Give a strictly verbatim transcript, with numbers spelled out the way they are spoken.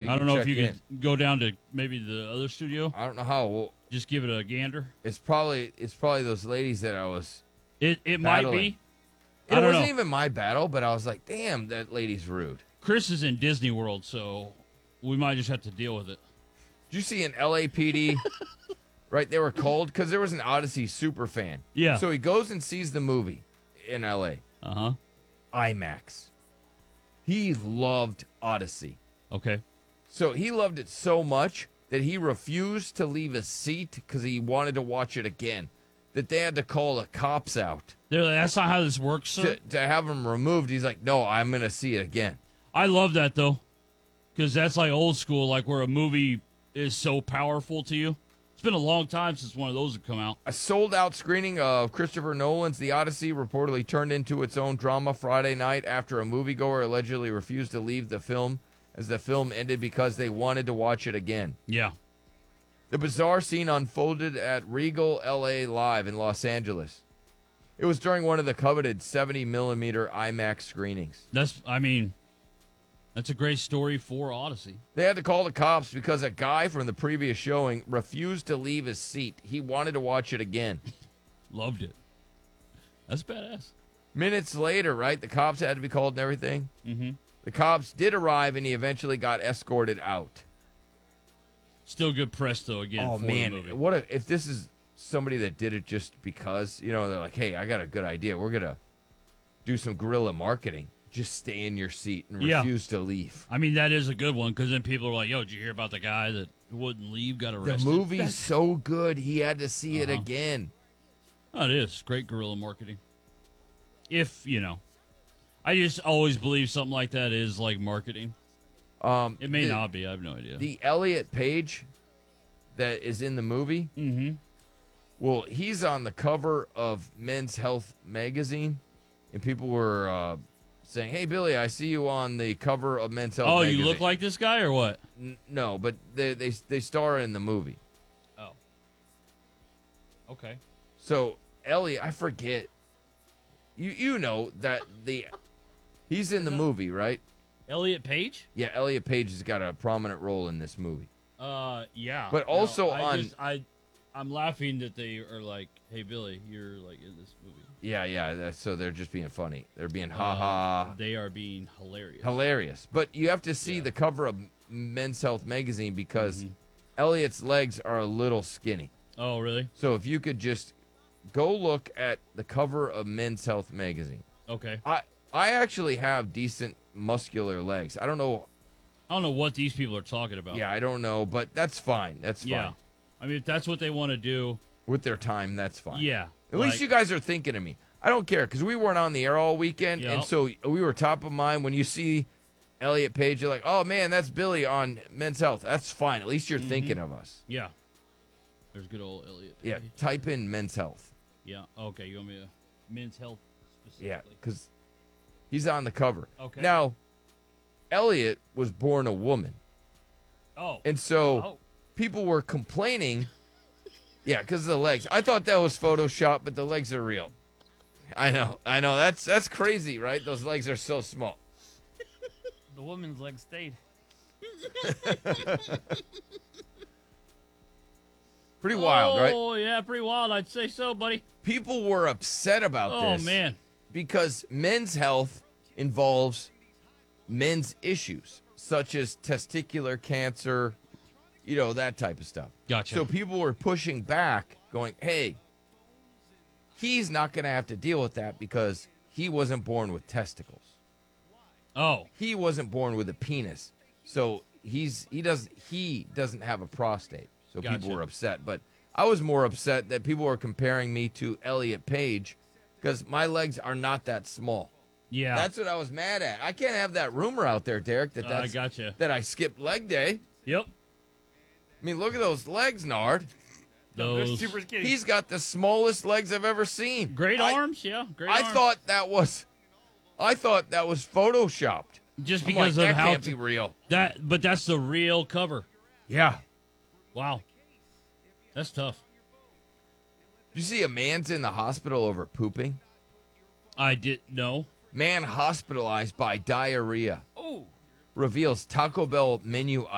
I don't know if check you in. could go down to maybe the other studio. I don't know how. Well, Just give it a gander. it's probably it's probably those ladies that I was. It it might Battling. be. It I don't wasn't know. even my battle, but I was like, damn, that lady's rude. Chris is in Disney World, so we might just have to deal with it. Did you see an L A P D? Right, they were cold because there was an Odyssey super fan. Yeah. So he goes and sees the movie in L A. Uh huh. IMAX. He loved Odyssey. Okay. So he loved it so much that he refused to leave his seat because he wanted to watch it again. That they had to call the cops out There, that's not how this works, sir. to, to have him removed. He's like, no, I'm going to see it again. I love that though, because that's like old school, like where a movie is so powerful to you. It's been a long time since one of those have come out. A sold-out screening of Christopher Nolan's The Odyssey reportedly turned into its own drama Friday night after a moviegoer allegedly refused to leave the film as the film ended because they wanted to watch it again. Yeah. The bizarre scene unfolded at Regal L A Live in Los Angeles. It was during one of the coveted seventy millimeter IMAX screenings. That's, I mean, that's a great story for Odyssey. They had to call the cops because a guy from the previous showing refused to leave his seat. He wanted to watch it again. Loved it. That's badass. Minutes later, right, the cops had to be called and everything. Mm-hmm. The cops did arrive, and he eventually got escorted out. Still good press, though, again, Oh, for man. the movie. What a, if this is somebody that did it just because, you know, they're like, hey, I got a good idea. We're going to do some guerrilla marketing. Just stay in your seat and Yeah. refuse to leave. I mean, that is a good one, because then people are like, yo, did you hear about the guy that wouldn't leave, got The arrested? movie's so good, he had to see it Uh-huh. again. Oh, it is. Great guerrilla marketing. If, you know. I just always believe something like that is like marketing. Um, It may the, not be. I have no idea. The Elliot Page that is in the movie, mm-hmm. well, he's on the cover of Men's Health magazine, and people were uh, saying, hey, Billy, I see you on the cover of Men's Health Oh, magazine. you look like this guy or what? N- no, but they, they, they star in the movie. Oh. Okay. So, Elliot, I forget. You you know that the he's in the movie, right? Elliot Page? Yeah, Elliot Page has got a prominent role in this movie. Uh, yeah. But No, also I on- just, I, I'm laughing that they are like, hey, Billy, you're like in this movie. Yeah, yeah. That's, so they're just being funny. They're being ha Uh, ha They are being hilarious. hilarious. But you have to see Yeah. the cover of Men's Health magazine because Mhm. Elliot's legs are a little skinny. Oh, really? So if you could just go look at the cover of Men's Health magazine. Okay. I I actually have decent muscular legs. I don't know. I don't know what these people are talking about. Yeah, I don't know, but that's fine. That's fine. Yeah. I mean, if that's what they want to do, With their time, that's fine. yeah. At least you guys are thinking of me. I don't care because we weren't on the air all weekend, and Yep. so we were top of mind. When you see Elliot Page, you're like, "Oh man, that's Billy on Men's Health." That's fine. At least you're Mm-hmm. thinking of us. Yeah. There's good old Elliot. Yeah. Page. Type in Men's Health. Yeah. Okay. You want me to men's health specifically? Yeah, because he's on the cover. Okay. Now, Elliot was born a woman, Oh. and so Oh. people were complaining. Yeah, because of the legs. I thought that was Photoshop, but the legs are real. I know, I know. That's that's crazy, right? Those legs are so small. The woman's leg stayed. Pretty wild, right? Oh, yeah, pretty wild. I'd say so, buddy. People were upset about Oh, this. man. Because Men's Health involves men's issues, such as testicular cancer, you know, that type of stuff. Gotcha. So people were pushing back, going, hey, he's not going to have to deal with that because he wasn't born with testicles. Oh. He wasn't born with a penis. So he's he doesn't he doesn't have a prostate. So Gotcha. people were upset. But I was more upset that people were comparing me to Elliot Page because my legs are not that small. Yeah. That's what I was mad at. I can't have that rumor out there, Derek, that Uh, I that's, gotcha. that I skipped leg day. Yep. I mean, look at those legs, Nard. Those Super skinny. He's got the smallest legs I've ever seen. great I- arms. Yeah. Great I arms. thought that was, I thought that was photoshopped. Just I'm because like, of that how can't be real. that, but that's the real cover. Yeah. Wow. That's tough. You see a man's in the hospital over pooping? I didn't know. Man hospitalized by diarrhea. Oh. Reveals Taco Bell menu